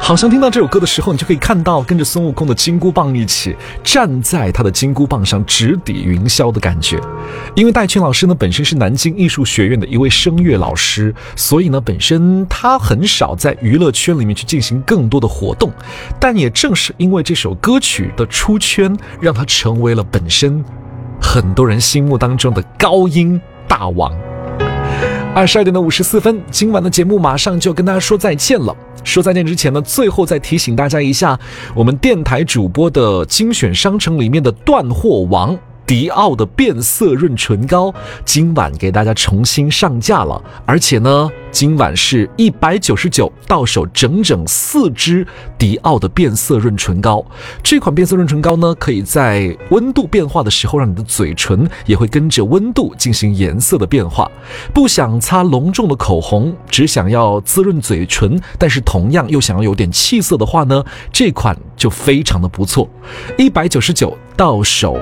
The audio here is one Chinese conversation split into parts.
好像听到这首歌的时候，你就可以看到跟着孙悟空的金箍棒一起站在他的金箍棒上直抵云霄的感觉。因为戴群老师呢本身是南京艺术学院的一位声乐老师，所以呢本身他很少在娱乐圈里面去进行更多的活动，但也正是因为这首歌曲的出圈，让他成为了本身很多人心目当中的高音大王。22点54分，今晚的节目马上就跟大家说再见了。说再见之前呢，最后再提醒大家一下，我们电台主播的精选商城里面的断货王迪奥的变色润唇膏今晚给大家重新上架了，而且呢今晚是199到手整整4支迪奥的变色润唇膏。这款变色润唇膏呢可以在温度变化的时候让你的嘴唇也会跟着温度进行颜色的变化。不想擦隆重的口红，只想要滋润嘴唇，但是同样又想要有点气色的话呢，这款就非常的不错。199到手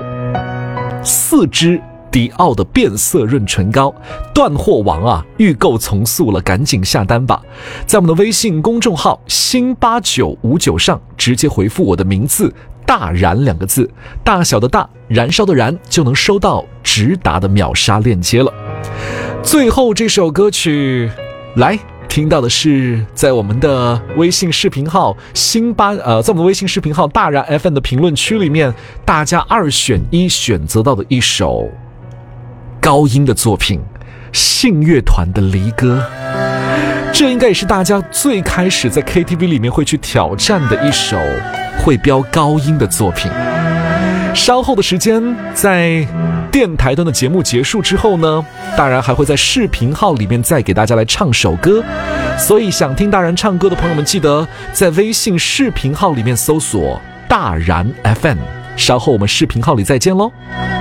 4支迪奥的变色润唇膏，断货王啊，预购从速了，赶紧下单吧。在我们的微信公众号新8959上直接回复我的名字大燃2个字，大小的大，燃烧的燃，就能收到直达的秒杀链接了。最后这首歌曲来听到的是在我们的微信视频号在我们的微信视频号大燃 FM 的评论区里面，大家2选1选择到的一首高音的作品，信乐团的离歌。这应该也是大家最开始在 KTV 里面会去挑战的一首会飙高音的作品。稍后的时间，在电台端的节目结束之后呢，大然还会在视频号里面再给大家来唱首歌，所以想听大然唱歌的朋友们，记得在微信视频号里面搜索大然 FM。稍后我们视频号里再见咯。